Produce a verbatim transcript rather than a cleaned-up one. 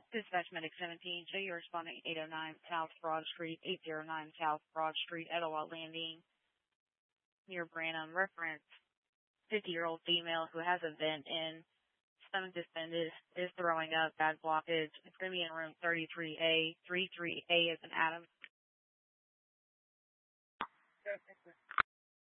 Dispatch Medic seventeen, show you responding eight oh nine South Broad Street, eight oh nine South Broad Street, Etowah Landing, near Branham. Reference, fifty-year-old female who has a vent in, stomach distended, is throwing up, bad blockage. It's going to be in room thirty-three A. thirty-three A is an Adam.